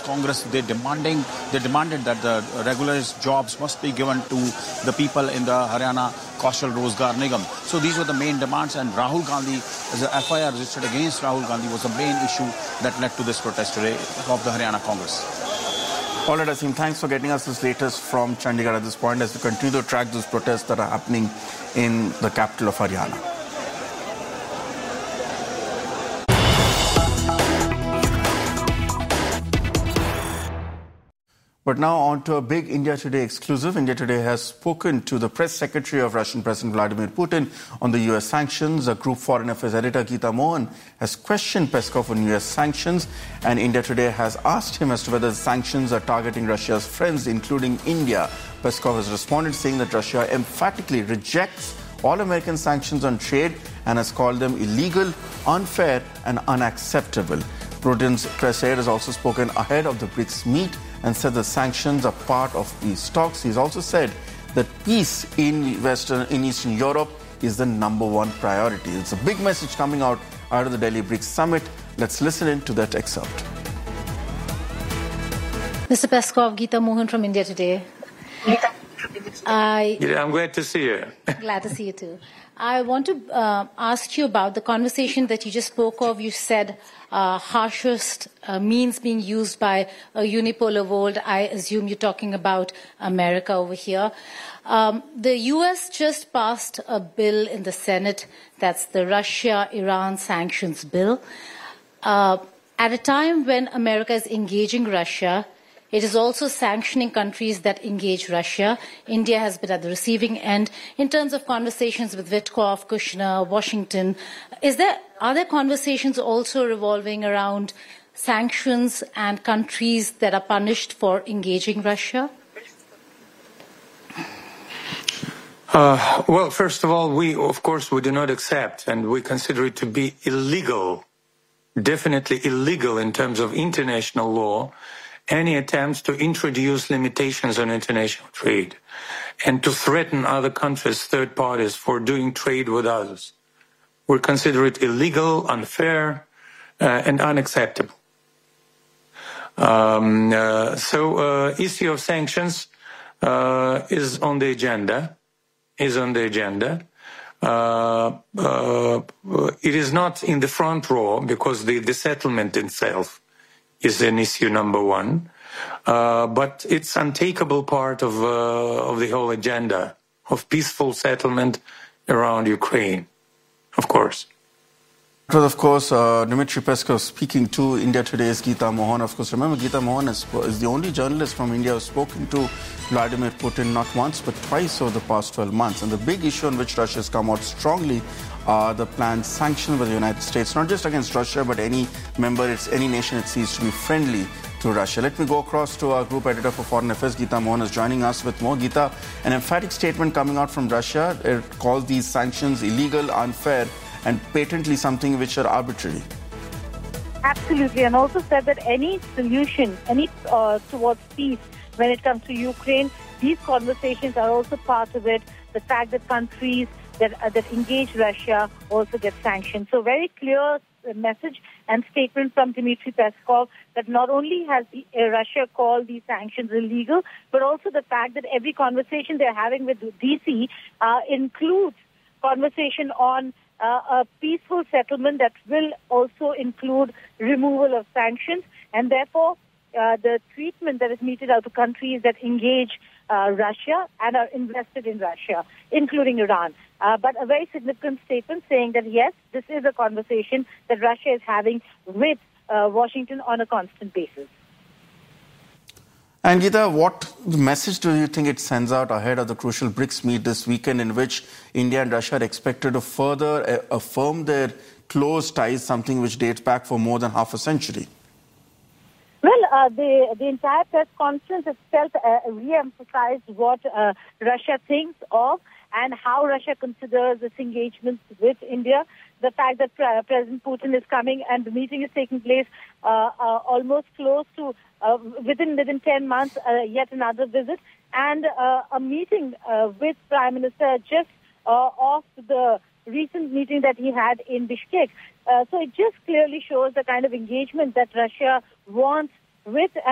Congress, they demanded that the regularized jobs must be given to the people in the Haryana Coastal Rozgar Nigam. So these were the main demands, and Rahul Gandhi, as a FIR registered against Rahul Gandhi, was the main issue that led to this protest today of the Haryana Congress. All right, Asim, thanks for getting us this latest from Chandigarh at this point as we continue to track those protests that are happening in the capital of Haryana. But now on to a big India Today exclusive. India Today has spoken to the press secretary of Russian President Vladimir Putin on the US sanctions. A Group Foreign Affairs editor, Geeta Mohan, has questioned Peskov on US sanctions. And India Today has asked him as to whether the sanctions are targeting Russia's friends, including India. Peskov has responded saying that Russia emphatically rejects all American sanctions on trade and has called them illegal, unfair and unacceptable. Putin's press aide has also spoken ahead of the BRICS meet and said the sanctions are part of peace talks. He's also said that peace in Eastern Europe is the #1 priority. It's a big message coming out of the Delhi BRICS summit. Let's listen in to that excerpt. Mr. Peskov, Geeta Mohan from India Today. I'm glad to see you. Glad to see you too. I want to ask you about the conversation that you just spoke of. You said harshest means being used by a unipolar world. I assume you're talking about America over here. The U.S. just passed a bill in the Senate. That's the Russia-Iran sanctions bill. At a time when America is engaging Russia, it is also sanctioning countries that engage Russia. India has been at the receiving end in terms of conversations with Witkoff, Kushner, Washington. Are there conversations also revolving around sanctions and countries that are punished for engaging Russia? Well, first of all, we do not accept, and we consider it to be illegal, definitely illegal in terms of international law, any attempts to introduce limitations on international trade and to threaten other countries, third parties, for doing trade with others. We consider it illegal, unfair, and unacceptable. Issue of sanctions is on the agenda. It is not in the front row because the settlement itself is an issue #1, but it's untakeable part of the whole agenda of peaceful settlement around Ukraine, of course. It was, of course, Dmitry Peskov speaking to India Today's Geeta Mohan. Of course, remember, Geeta Mohan is the only journalist from India who has spoken to Vladimir Putin not once but twice over the past 12 months. And the big issue on which Russia has come out strongly are the planned sanctions by the United States, not just against Russia, but any nation it sees to be friendly to Russia. Let me go across to our group editor for Foreign Affairs, Geeta Mohan, is joining us with more. Geeta, an emphatic statement coming out from Russia. It calls these sanctions illegal, unfair, and patently something which are arbitrary. Absolutely, and also said that any solution, towards peace when it comes to Ukraine, these conversations are also part of it. The fact that countries that engage Russia also get sanctioned. So very clear message and statement from Dmitry Peskov that not only has Russia called these sanctions illegal, but also the fact that every conversation they're having with DC includes conversation on a peaceful settlement that will also include removal of sanctions, and therefore the treatment that is meted out to countries that engage Russia and are invested in Russia, including Iran. But a very significant statement saying that, yes, this is a conversation that Russia is having with Washington on a constant basis. And Geeta, what message do you think it sends out ahead of the crucial BRICS meet this weekend, in which India and Russia are expected to further affirm their close ties, something which dates back for more than half a century? Well, the entire press conference itself re-emphasized what Russia thinks of and how Russia considers its engagements with India. The fact that President Putin is coming and the meeting is taking place almost close to within 10 months, yet another visit, and a meeting with Prime Minister just off the recent meeting that he had in Bishkek. So it just clearly shows the kind of engagement that Russia wants with